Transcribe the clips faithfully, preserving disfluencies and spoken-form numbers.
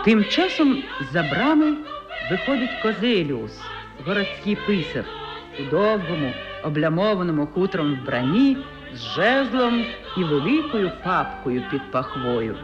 Тим часом за брами виходить Козеліус, городський писар, у довгому, облямованому хутром вбранні, з жезлом і великою папкою під пахвою.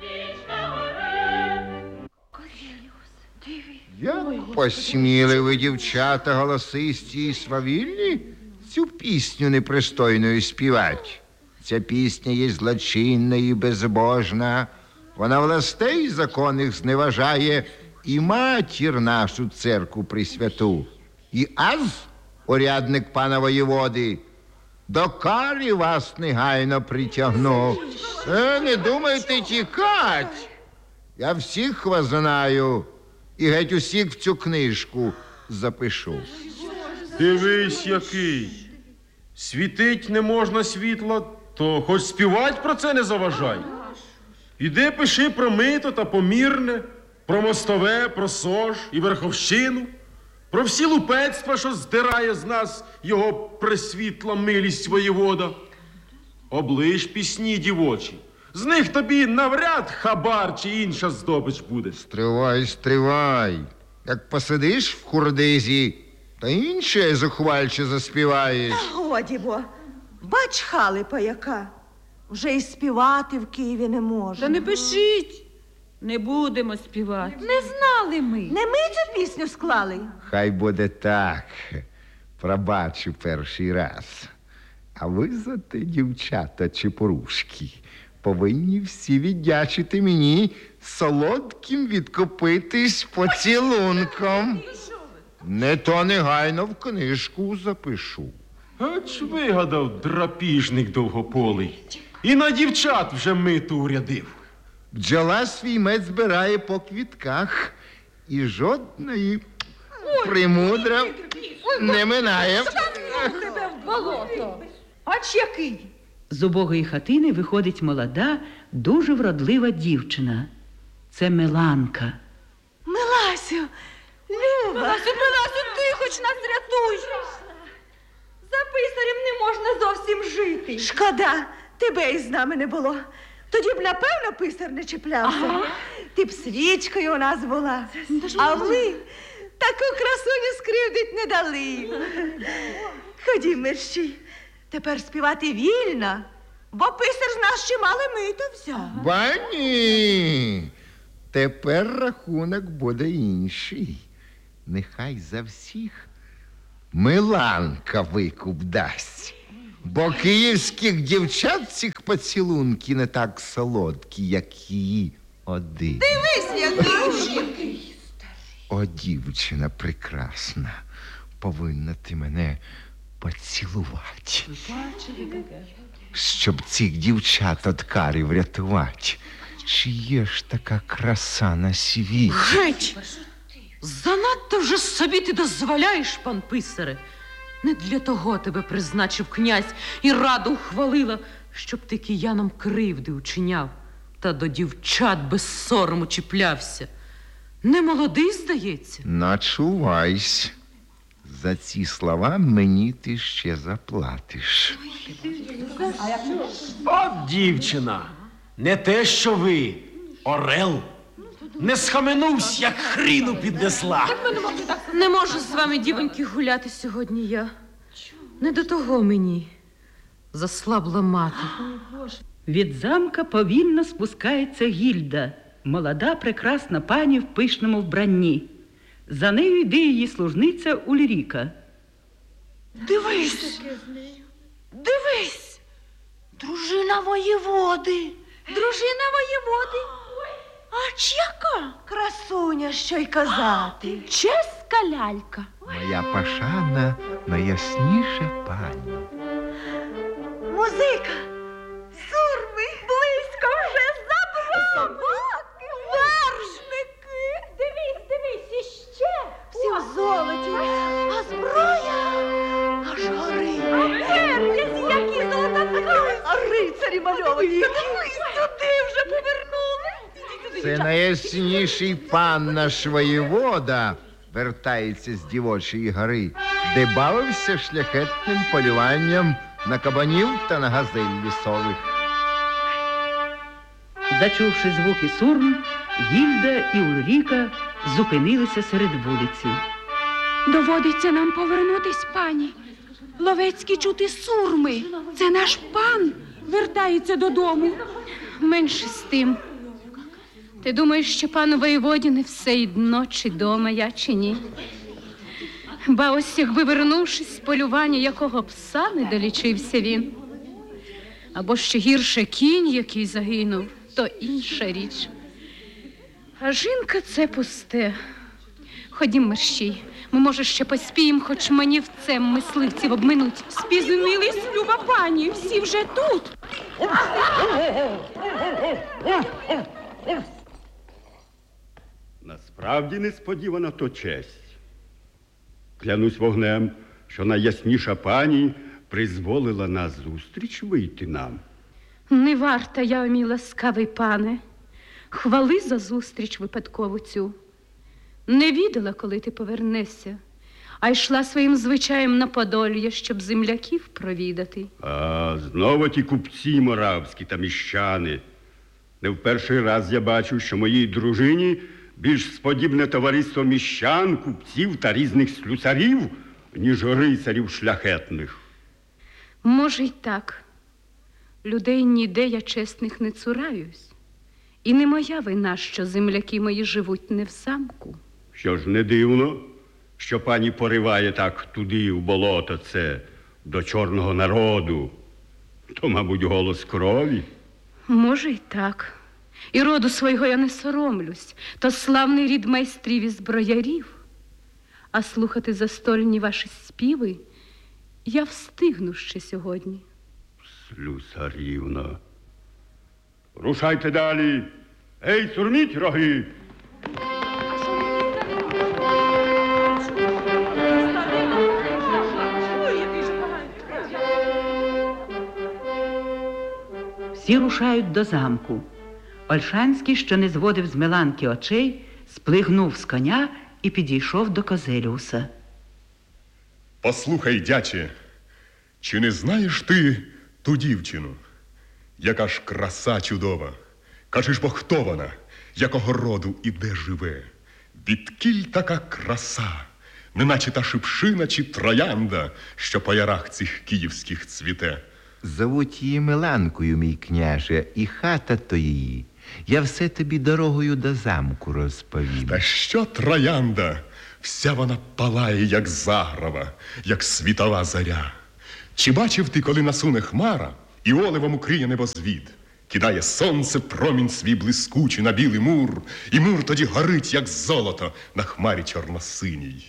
Як посміли ви, дівчата, голосисті і свавільні, цю пісню непристойною співати? Ця пісня є злочинна і безбожна. Вона властей законних зневажає і матір нашу церкву пресвяту. І аз, урядник пана воєводи, до кари вас негайно притягну. Е, не думайте тікать. Я всіх вас знаю і геть усіх в цю книжку запишу. Дивись, який. Світить не можна світла, то хоч співать про це не заважай. Іди пиши про мито та помірне, про мостове, про сож і верховщину, про всі лупецтва, що здирає з нас його пресвітла милість воєвода. Оближ пісні дівочі. З них тобі навряд хабар чи інша здобич буде. Стривай, стривай. Як посидиш в хурдизі, та інше зухвальче заспіваєш. Та годі бо, бач халипа яка. Вже й співати в Києві не може. Та не пишіть, не будемо співати. Не знали ми. Не ми цю пісню склали. Хай буде так. Пробачу перший раз. А ви за те, дівчата чепурушки, повинні всі віддячити мені солодким відкупитись поцілунком. Не то негайно в книжку запишу. Ач вигадав драпіжник довгополий. І на дівчат вже миту урядив. Бджола свій мед збирає по квітках, і жодної примудра не минає. Тебе в болото. Ач який? З убогої хатини виходить молода, дуже вродлива дівчина. Це Меланка. Миласю, Люба. Миласю, Миласю, ти хоч нас рятуй. За писарем не можна зовсім жити. Шкода, тебе із нами не було. Тоді б, напевно, писар не чіплявся. Ага. Ти б свічкою у нас була. А ви таку красуню скривдить не дали. Ходім, мерщій. Тепер співати вільно, бо писар з нас чимало мито взяв. Ба ні. Тепер рахунок буде інший. Нехай за всіх Миланка викуп дасть. Бо київських дівчат цих поцілунки не так солодкі, як її один. Дивись, який. О, дівчина прекрасна, повинна ти мене поцілувати. Щоб цих дівчат від кари врятувати. Чи є ж така краса на світі? Геть! Занадто вже собі ти дозволяєш, пан писаре. Не для того тебе призначив князь і раду ухвалила, щоб ти киянам кривди учиняв та до дівчат без сорому чіплявся. Не молодий, здається? Начувайся. За ці слова мені ти ще заплатиш. От дівчина, не те, що ви, орел, не схаменувсь, як хріну піднесла. Не можу з вами, дівоньки, гуляти сьогодні я. Не до того мені. Заслабла мати. Від замка повільно спускається Гільда, молода прекрасна пані в пишному вбранні. За нею йде її служниця Ульріка. Дивись, дивись, дружина воєводи. Дружина воєводи. Ач яка красуня, що й казати. Чеська лялька. Моя пашана найясніша пані. Музика, сурми, Близько вже забрав. Собаки, вершники. Дивись, дивись, іще. всі в золоті, а зброя аж горить. Герлясь, які золота. А рицарі мальовані. Сюди вже повернули. Це найясніший пан наш воєвода вертається з Дівочої гори, де бавився шляхетним полюванням на кабанів та на газель лісових. Зачувши звуки сурм, Гільда і Ульріка зупинилися серед вулиці. Доводиться нам повернутись, пані. Ловецькі чути сурми. Це наш пан вертається додому. Менше з тим. Ти думаєш, що пану воєводі не все одно, чи дома я, чи ні? Ба ось якби, вернувшись з полювання, якого пса не долічився він. Або ще гірше кінь, який загинув, то інша річ. А жінка – це пусте. Ходім, мерщій. Ми, може, ще поспіємо, хоч манівцем мисливців обминуть. Спізнились, люба пані, всі вже тут. Насправді несподівана то честь. Клянусь вогнем, що найясніша пані призволила на зустріч вийти нам. Не варта я, мій ласкавий пане, хвали за зустріч випадкову цю. Не відала, коли ти повернешся, а йшла своїм звичаєм на Подолля, щоб земляків провідати. А знову ті купці моравські та міщани. Не в перший раз я бачу, що моїй дружині більш сподібне товариство міщан, купців та різних слюсарів, ніж рицарів шляхетних. Може й так. Людей ніде я чесних не цураюсь. І не моя вина, що земляки мої живуть не в замку. Що ж не дивно, що пані пориває так туди, в болото це, до чорного народу. То, мабуть, голос крові. Може й так. І роду свого я не соромлюсь. То славний рід майстрів і зброярів. А слухати застольні ваші співи я встигну ще сьогодні. Слюсарівна. Рушайте далі. Ей, сурміть роги! Всі рушають до замку. Ольшанський, що не зводив з Меланки очей, сплигнув з коня і підійшов до Козеліуса. Послухай, дяче, чи не знаєш ти ту дівчину? Яка ж краса чудова. Кажи ж, бо хто вона, якого роду і де живе? Відкіль така краса, неначе та шипшина чи троянда, що по ярах цих київських цвіте. Зовуть її Меланкою, мій княже, і хата то її. Я все тобі дорогою до замку розповім. Та що троянда? Вся вона палає, як заграва, як світова заря. Чи бачив ти, коли насуне хмара і оливом укриє небозвід? Кидає сонце промінь свій блискучий на білий мур, і мур тоді горить, як золото, на хмарі чорносиній.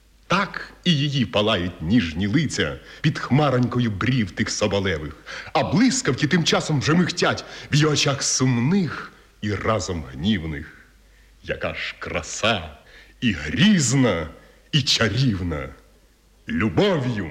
Так і її палають ніжні лиця під хмаронькою брів тих соболевих, а блискавки тим часом вже михтять в її очах сумних і разом гнівних. Яка ж краса, і грізна, і чарівна. Любов'ю,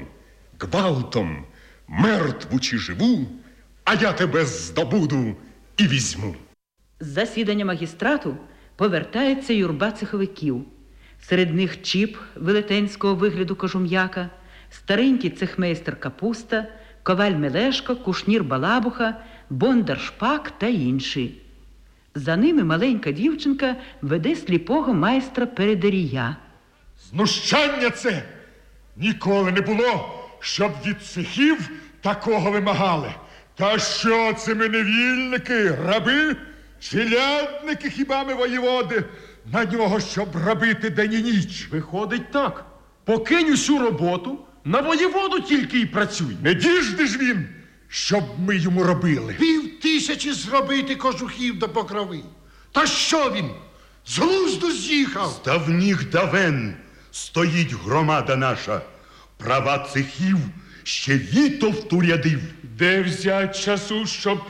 гвалтом, мертву чи живу, а я тебе здобуду і візьму. З засідання магістрату повертається юрба цеховиків. Серед них Чіп велетенського вигляду кожум'яка, старенький цехмейстер Капуста, коваль Мелешко, кушнір Балабуха, бондар Шпак та інші. За ними маленька дівчинка веде сліпого майстра Передарія. Знущання це! Ніколи не було, щоб від цехів такого вимагали. Та що це ми невільники, раби? Челядники хіба ми воєводи? На нього, щоб робити день і ніч. Виходить так. Покинь усю роботу, на воєводу тільки й працюй. Не діжди ж він, щоб ми йому робили. Пів тисячі зробити кожухів до покрови. Та що він? З глузду з'їхав. З давніх давен стоїть громада наша. Права цехів ще Вітовту рядив. Де взять часу, щоб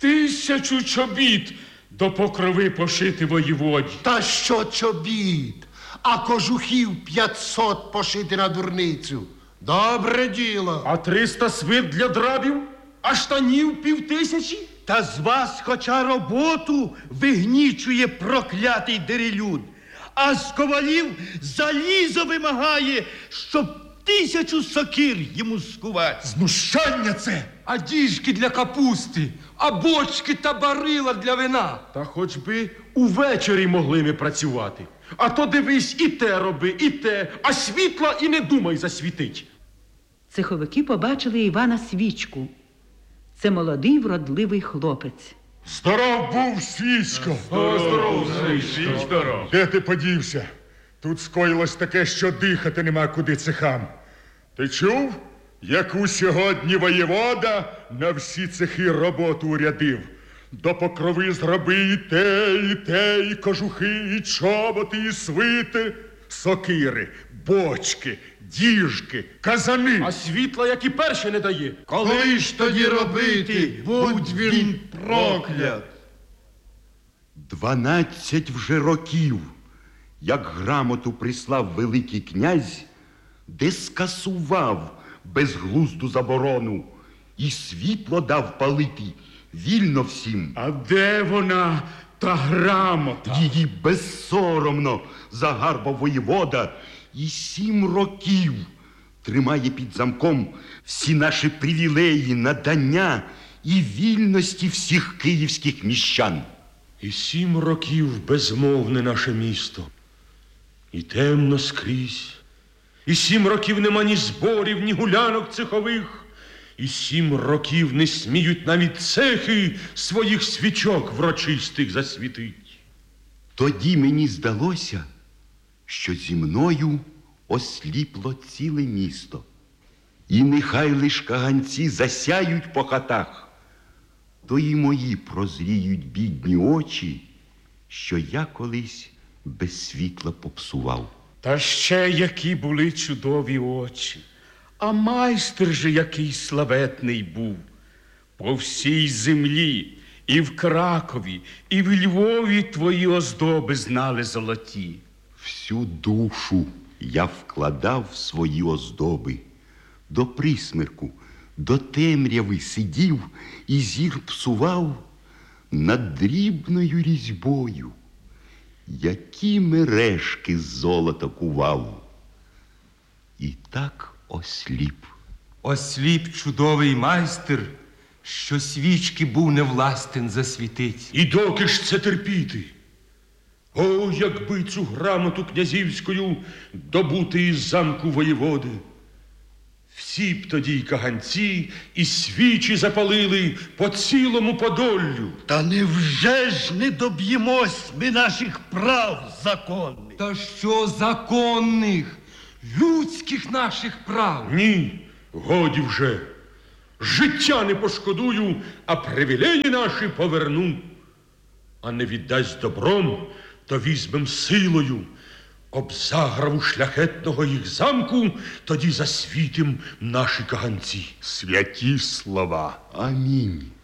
тисячу чобіт до покрови пошити воєводі? Та що чобіт? А кожухів п'ятсот пошити на дурницю. Добре діло. А триста свит для драбів? А штанів півтисячі? Та з вас хоча роботу вигнічує проклятий дерелюд, а з ковалів залізо вимагає, щоб тисячу сокир йому скувати. Знущання це! А діжки для капусти, а бочки та барила для вина. Та хоч би увечері могли ми працювати. А то дивись, і те роби, і те, а світла і не думай засвітить. Цеховики побачили Івана Свічку. Це молодий вродливий хлопець. Здоров був, Свічко! Здоров, Свічко, здоров. Де ти подівся? Тут скоїлось таке, що дихати нема куди цехам. Ти чув, яку сьогодні воєвода на всі цехи роботу урядив? До покрови зроби і те, і те, і кожухи, і чоботи, і свити, сокири, бочки, діжки, казани. А світла, як і перше, не дає. Коли ж тоді робити, будь він проклят. Дванадцять вже років, як грамоту прислав Великий князь, де скасував безглузду заборону і світло дав палити вільно всім. А де вона, та грамота? Її безсоромно загарбав воєвода і сім років тримає під замком всі наші привілеї, надання і вільності всіх київських міщан. І сім років безмовне наше місто. І темно скрізь. І сім років нема ні зборів, ні гулянок цехових. І сім років не сміють навіть цехи своїх свічок врочистих засвітить. Тоді мені здалося, що зі мною осліпло ціле місто. І нехай лиш каганці засяють по хатах, то і мої прозріють бідні очі, що я колись без світла попсував. Та ще які були чудові очі. А майстер же який славетний був. По всій землі, і в Кракові, і в Львові твої оздоби знали золоті. Всю душу я вкладав в свої оздоби. До присмерку, до темряви сидів і зір псував над дрібною різьбою, які мережки з золота кував. І так осліп. Осліп чудовий майстер, що свічки був не властен засвітить. І доки ж це терпіти? О, якби цю грамоту князівською добути із замку воєводи. Всі б тоді й каганці, і свічі запалили по цілому Подоллю. Та невже ж не доб'ємось ми наших прав законних? Та що законних? Людських наших прав. Ні, годі вже. Життя не пошкодую, а привілеї наші поверну. А не віддасть добром, то візьмем силою. Об заграву шляхетного їх замку тоді засвітим наші каганці. Святі слова. Амінь.